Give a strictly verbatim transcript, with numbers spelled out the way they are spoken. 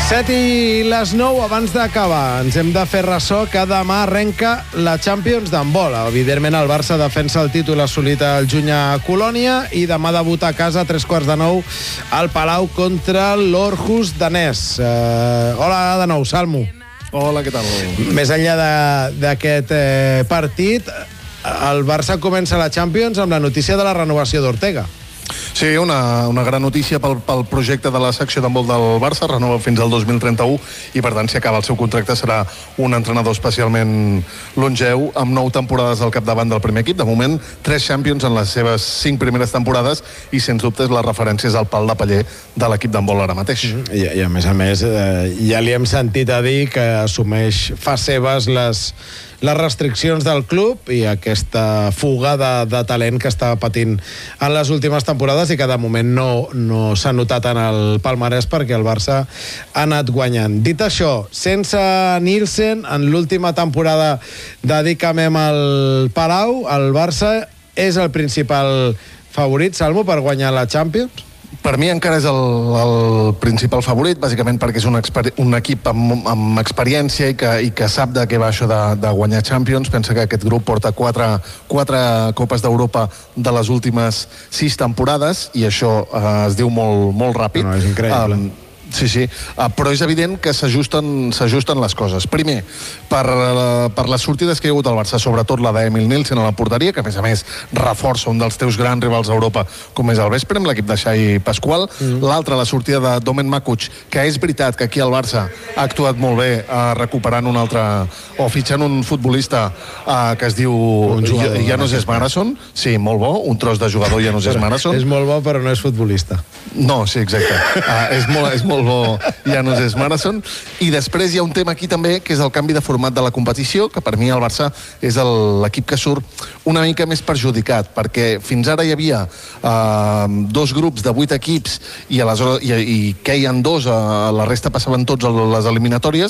set i les nou, abans d'acabar, ens hem de fer ressò que demà arrenca la Champions d'handbol. Evidentment, el Barça defensa el títol assolit al juny a Colònia i demà debuta a casa a tres quarts de nou al Palau contra l'Orhus danès. Uh, hola de nou, Salmo. Hola, què tal? Més enllà d'aquest eh, partit, el Barça comença la Champions amb la notícia de la renovació d'Ortega. Sí, una, una gran notícia pel, pel projecte de la secció d'handbol del Barça, renova fins al dos mil trenta-u i per tant, si acaba el seu contracte, serà un entrenador especialment longeu, amb nou temporades al capdavant del primer equip. De moment, tres Champions en les seves cinc primeres temporades i, sens dubtes, la referència és el pal de paller de l'equip d'handbol ara mateix. I, i a més a més, eh, ja li hem sentit a dir que assumeix, fa seves les les restriccions del club i aquesta fuga de, de talent que està patint en les últimes temporades i que de moment no, no s'ha notat en el palmarès perquè el Barça ha anat guanyant. Dit això, sense Nielsen, en l'última temporada de Dicamem al Palau, el Barça és el principal favorit, Salmo, per guanyar la Champions? Per mi encara és el, el principal favorit, bàsicament perquè és un, un equip amb, amb experiència i que, i que sap de què va això de, de guanyar Champions. Pensa que aquest grup porta quatre, quatre Copes d'Europa de les últimes sis temporades i això eh, es diu molt, molt ràpid. No, és increïble. Um, Sí, sí, uh, però és evident que s'ajusten s'ajusten les coses. Primer, per, uh, per les sortides que hi ha hagut al Barça, sobretot la d'Emil Nielsen a la porteria, que a més a més reforça un dels teus grans rivals a Europa, com és el Vesprem, l'equip de Xai Pasqual. Mm. L'altra, la sortida de Domen Makuc, que és veritat que aquí el Barça ha actuat molt bé, uh, recuperant un altre, o fitxant un futbolista uh, que es diu Janos Esmarason. Sí, molt bo, un tros de jugador Janos Esmarason. És molt bo, però no és futbolista. No, sí, exacte. Uh, és molt, és molt bo Janos Esmarason. I després hi ha un tema aquí també, que és el canvi de format de la competició, que per mi el Barça és l'equip que surt una mica més perjudicat, perquè fins ara hi havia uh, dos grups de vuit equips i, aleshores, i, i queien dos, uh, la resta passaven tots a les eliminatòries,